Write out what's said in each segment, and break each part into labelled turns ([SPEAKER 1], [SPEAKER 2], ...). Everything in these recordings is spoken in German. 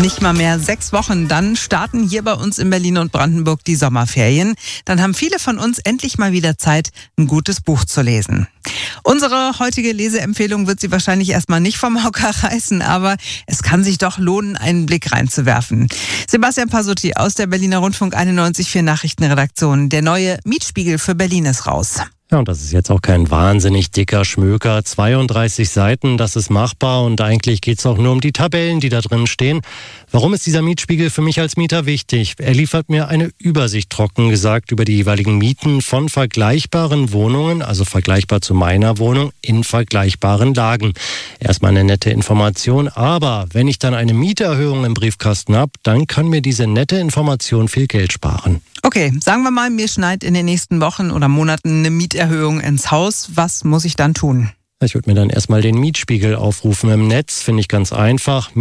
[SPEAKER 1] Nicht mal mehr 6 Wochen, dann starten hier bei uns in Berlin und Brandenburg die Sommerferien. Dann haben viele von uns endlich mal wieder Zeit, ein gutes Buch zu lesen. Unsere heutige Leseempfehlung wird Sie wahrscheinlich erstmal nicht vom Hocker reißen, aber es kann sich doch lohnen, einen Blick reinzuwerfen. Sebastian Pasutti aus der Berliner Rundfunk 91.4 Nachrichtenredaktion. Der neue Mietspiegel für Berlin ist raus.
[SPEAKER 2] Ja, und das ist jetzt auch kein wahnsinnig dicker Schmöker. 32 Seiten, das ist machbar und eigentlich geht es auch nur um die Tabellen, die da drin stehen. Warum ist dieser Mietspiegel für mich als Mieter wichtig? Er liefert mir eine Übersicht, trocken gesagt, über die jeweiligen Mieten von vergleichbaren Wohnungen, also vergleichbar zu meiner Wohnung, in vergleichbaren Lagen. Erstmal eine nette Information, aber wenn ich dann eine Mieterhöhung im Briefkasten habe, dann kann mir diese nette Information viel Geld sparen.
[SPEAKER 1] Okay, sagen wir mal, mir schneit in den nächsten Wochen oder Monaten eine Mieterhöhung ins Haus. Was muss ich dann tun?
[SPEAKER 2] Ich würde mir dann erstmal den Mietspiegel aufrufen im Netz, finde ich ganz einfach,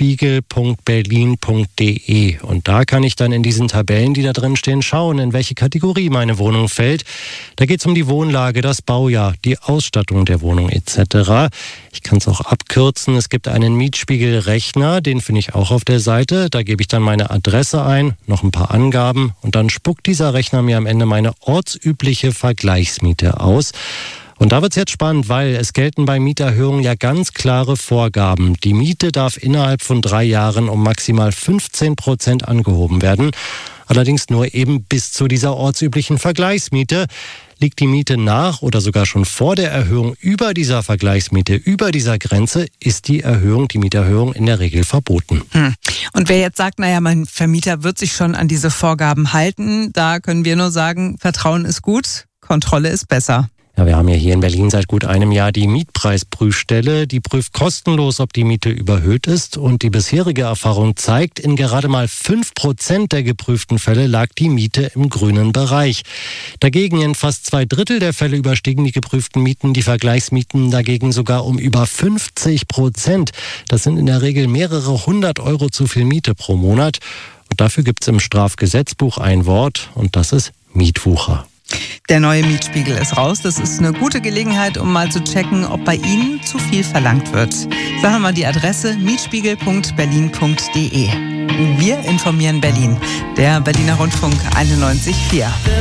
[SPEAKER 2] mietspiegel.berlin.de. Und da kann ich dann in diesen Tabellen, die da drin stehen, schauen, in welche Kategorie meine Wohnung fällt. Da geht es um die Wohnlage, das Baujahr, die Ausstattung der Wohnung etc. Ich kann es auch abkürzen, es gibt einen Mietspiegelrechner, den finde ich auch auf der Seite. Da gebe ich dann meine Adresse ein, noch ein paar Angaben und dann spuckt dieser Rechner mir am Ende meine ortsübliche Vergleichsmiete aus. Und da wird es jetzt spannend, weil es gelten bei Mieterhöhungen ja ganz klare Vorgaben. Die Miete darf innerhalb von 3 Jahren um maximal 15% angehoben werden. Allerdings nur eben bis zu dieser ortsüblichen Vergleichsmiete. Liegt die Miete nach oder sogar schon vor der Erhöhung über dieser Vergleichsmiete, über dieser Grenze, ist die Mieterhöhung in der Regel verboten.
[SPEAKER 1] Und wer jetzt sagt, naja, mein Vermieter wird sich schon an diese Vorgaben halten, da können wir nur sagen, Vertrauen ist gut, Kontrolle ist besser.
[SPEAKER 2] Ja, wir haben ja hier in Berlin seit gut einem Jahr die Mietpreisprüfstelle. Die prüft kostenlos, ob die Miete überhöht ist. Und die bisherige Erfahrung zeigt, in gerade mal 5% der geprüften Fälle lag die Miete im grünen Bereich. Dagegen in fast 2/3 der Fälle überstiegen die geprüften Mieten die Vergleichsmieten dagegen sogar um über 50%. Das sind in der Regel mehrere 100 Euro zu viel Miete pro Monat. Und dafür gibt es im Strafgesetzbuch ein Wort und das ist Mietwucher.
[SPEAKER 1] Der neue Mietspiegel ist raus. Das ist eine gute Gelegenheit, um mal zu checken, ob bei Ihnen zu viel verlangt wird. Sagen wir mal die Adresse mietspiegel.berlin.de. Wir informieren Berlin. Der Berliner Rundfunk 91.4.